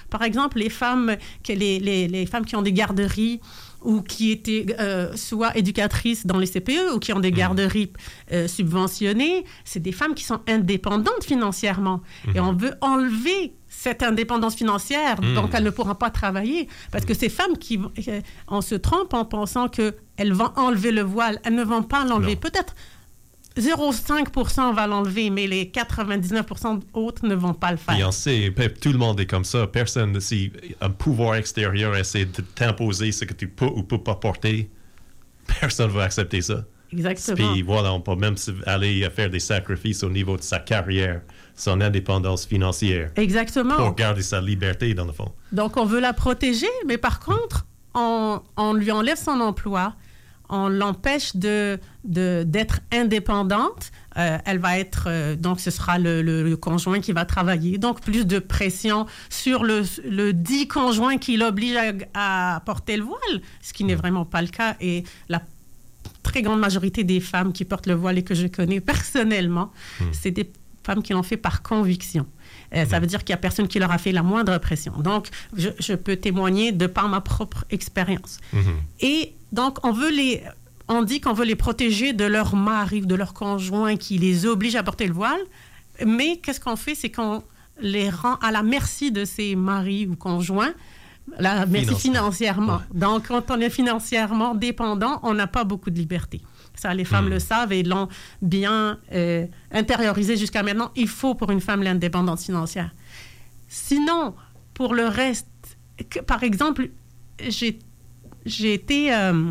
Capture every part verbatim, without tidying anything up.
Par exemple, les femmes, que les, les, les femmes qui ont des garderies ou qui étaient euh, soit éducatrices dans les C P E ou qui ont des garderies euh, subventionnées, c'est des femmes qui sont indépendantes financièrement. Mmh. Et on veut enlever cette indépendance financière, mmh. donc elles ne pourront pas travailler. Parce que ces femmes, qui, euh, on se trompe en pensant qu'elles vont enlever le voile. Elles ne vont pas l'enlever. Non. Peut-être zéro virgule cinq pour cent va l'enlever, mais les quatre-vingt-dix-neuf pour cent autres ne vont pas le faire. Et on sait, tout le monde est comme ça. Personne, si un pouvoir extérieur essaie de t'imposer ce que tu peux ou peux pas porter, personne ne va accepter ça. Exactement. Puis voilà, on peut même aller faire des sacrifices au niveau de sa carrière, son indépendance financière. Exactement. Pour garder sa liberté, dans le fond. Donc, on veut la protéger, mais par contre, on, on lui enlève son emploi. On l'empêche de, de, d'être indépendante. Euh, elle va être... Euh, donc, ce sera le, le, le conjoint qui va travailler. Donc, plus de pression sur le, le dit conjoint qui l'oblige à, à porter le voile, ce qui n'est vraiment pas le cas. Et la très grande majorité des femmes qui portent le voile et que je connais personnellement, mmh. c'est des femmes qui l'ont fait par conviction. Euh, mmh. Ça veut dire qu'il n'y a personne qui leur a fait la moindre pression. Donc, je, je peux témoigner de par ma propre expérience. Mmh. Et donc, on veut les... On dit qu'on veut les protéger de leur mari ou de leur conjoint qui les oblige à porter le voile. Mais qu'est-ce qu'on fait? C'est qu'on les rend à la merci de ces maris ou conjoints. La merci financièrement. Ouais. Donc, quand on est financièrement dépendant, on n'a pas beaucoup de liberté. Ça, les femmes mmh. le savent et l'ont bien euh, intériorisé jusqu'à maintenant. Il faut pour une femme l'indépendance financière. Sinon, pour le reste, que, par exemple, j'ai, j'ai été, euh,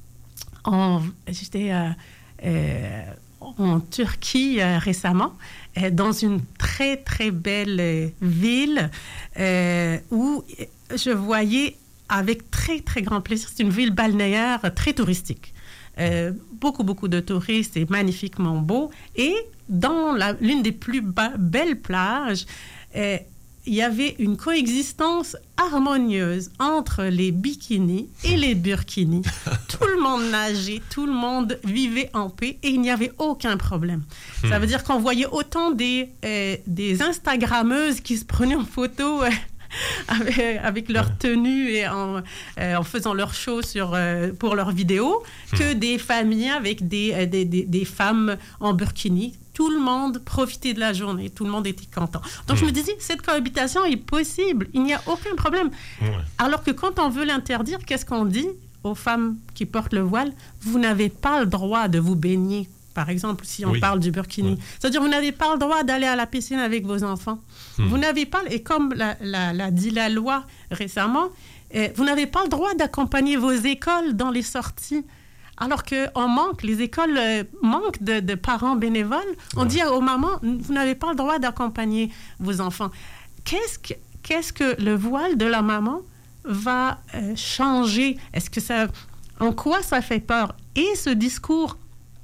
en, j'étais euh, euh, en Turquie euh, récemment, euh, dans une très, très belle euh, ville euh, où je voyais avec très, très grand plaisir. C'est une ville balnéaire très touristique. Euh, beaucoup, beaucoup de touristes, c'est magnifiquement beau. Et dans la, l'une des plus ba- belles plages, euh, il y avait une coexistence harmonieuse entre les bikinis et les burkinis. Tout le monde nageait, tout le monde vivait en paix et il n'y avait aucun problème. Hmm. Ça veut dire qu'on voyait autant des, euh, des Instagrammeuses qui se prenaient en photo... Euh, Avec, avec leur tenue et en, euh, en faisant leur show sur, euh, pour leurs vidéos, que des familles avec des, euh, des, des, des femmes en burkini. Tout le monde profitait de la journée, tout le monde était content. Donc, mmh. je me disais, cette cohabitation est possible, il n'y a aucun problème. Ouais. Alors que quand on veut l'interdire, qu'est-ce qu'on dit aux femmes qui portent le voile? Vous n'avez pas le droit de vous baigner. Par exemple, si on oui. parle du burkini. Oui. C'est-à-dire, vous n'avez pas le droit d'aller à la piscine avec vos enfants. Hmm. Vous n'avez pas, et comme l'a, l'a, l'a dit la loi récemment, eh, vous n'avez pas le droit d'accompagner vos écoles dans les sorties. Alors qu'on manque, les écoles euh, manquent de, de parents bénévoles. On ouais. dit aux mamans, vous n'avez pas le droit d'accompagner vos enfants. Qu'est-ce que, qu'est-ce que le voile de la maman va euh, changer? Est-ce que ça... En quoi ça fait peur? Et ce discours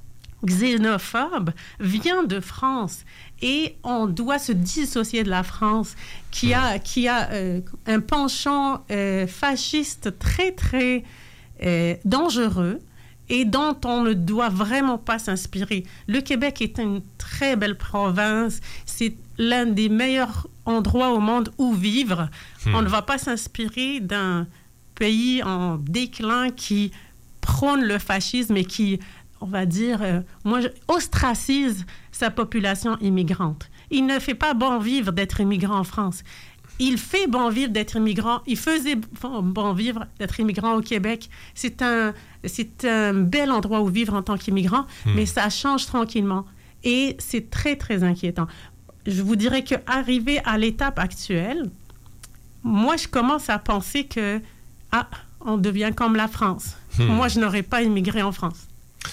xénophobe vient de France et on doit se dissocier de la France qui a, qui a euh, un penchant euh, fasciste très très euh, dangereux et dont on ne doit vraiment pas s'inspirer. Le Québec est une très belle province, c'est l'un des meilleurs endroits au monde où vivre. Hmm. On ne va pas s'inspirer d'un pays en déclin qui prône le fascisme et qui, on va dire, euh, moi, ostracise sa population immigrante. Il ne fait pas bon vivre d'être immigrant en France. Il fait bon vivre d'être immigrant. Il faisait bon vivre d'être immigrant au Québec. C'est un, c'est un bel endroit où vivre en tant qu'immigrant, mmh. mais ça change tranquillement. Et c'est très, très inquiétant. Je vous dirais qu'arrivé à l'étape actuelle, moi, je commence à penser que, ah, on devient comme la France. Mmh. Moi, je n'aurais pas immigré en France.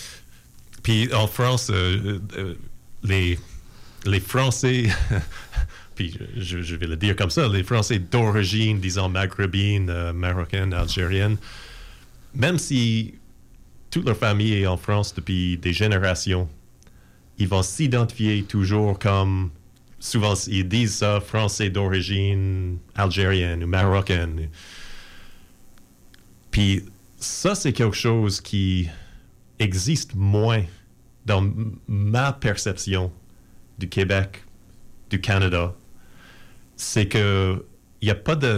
Puis en France, euh, euh, les, les Français, puis je, je vais le dire comme ça, les Français d'origine, disons, maghrébine, euh, marocaine, algérienne, même si toute leur famille est en France depuis des générations, ils vont s'identifier toujours comme, souvent ils disent ça, Français d'origine algérienne ou marocaine. Puis ça, c'est quelque chose qui existe moins dans m- ma perception du Québec, du Canada. C'est que il n'y a pas de